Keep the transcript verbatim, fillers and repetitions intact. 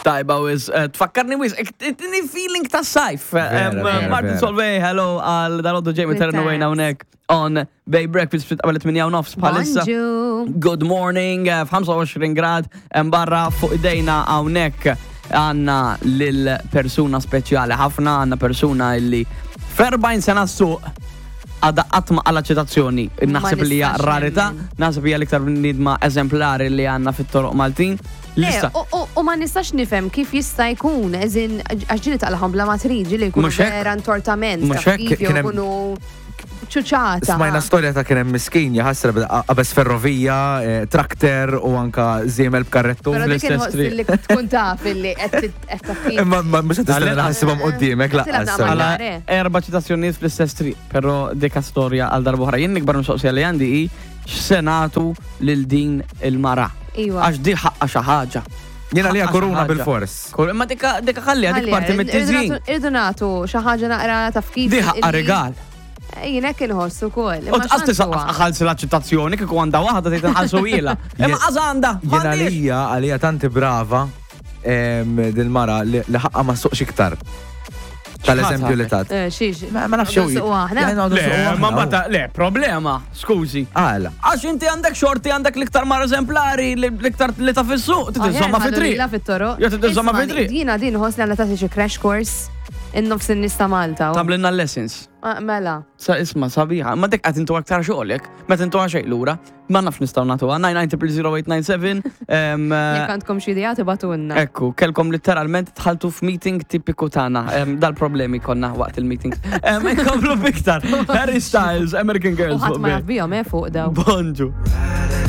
tajba wis, tfakkarni wis, ittini feeling ta' sajf. Martin Solvay, hello, għal dal-oddu ġej meternu għajna unek on Bay Breakfast fit għabelet minja u nofs bħalissa. Good morning, f'ħamsa u għoxrin grad, mbarra fuq idejna għawnek għanna lil-persuna speċjali, ħafna għanna persuna illi ferbajn sena suq għadda għatma għalla ċitazzjoni. Naħseb li hija rarita, naħseb li hija l-iktar nidma eżemplari li għanna fit-toroq Maltin. U ma nistax nifhem kif jista' jkun eżin għaxġili tal-ħom bla matrid ġili jkunu vera entortament kif jkunu ċuċata. Smajna storja ta' kien hemm miskin jaħassra qabes ferrovija, trakter u anka żiemel b'karrettu fl-istess triq. Li tkun taf illi qed taffi. Imma mhux qed tista' naħsibhom quddiemek laqqas. Għala erba' ċitazzjonijiet fl-istess triq, però deka storja għal darba oħra. Jien nikbar mistoqsija li għandi hi x'senatu lil din il-mara. Għax di ħaqqa xi ħaġa. Jiena li koruna bil-fors. Ma dika ħallija dik parti mit-tiżin. Irdu nagħtu xi ħaġa naqra tafkif. Di ħaqqa regal. Jina kien ħossu kol. U tqasti ħalsi l-accettazzjoni kieku għanda waħda tgħid inħallsu ilha. Imma għażanda. Jiena għalija għalija tanti brava dil-mara li ħaqqa ma suqx iktar. Tal-eżempju li tat. Xiex. Ma nafx xew. Ma mbata, le, problema, skużi. Għala. Għax inti għandek xorti għandek l-iktar mar eżemplari, l-iktar li ta' fissuq, titiżomma fit-triq. La fit-toro. Jo titiżomma fit-triq. Dina din ħosni għandha tagħti xi crash course in-nofs in-nista Malta. Tamlinna lessons. Mela. Sa isma sabiħa, ma dek qed intu aktar xogħolek, meta intu xejn lura, ma nafx nistgħu nagħtuha nine nine zero zero eight nine seven. Jekk għandkom xi idea tibatunna. Ekku, kellkom letteralment tħaltu f'meeting tipiku tagħna. Dal-problemi konna waqt il-meeting. Inkomplu biktar. Harry Styles, American Girls. Ħadd ma jaf bihom fuq daw. Bonġu.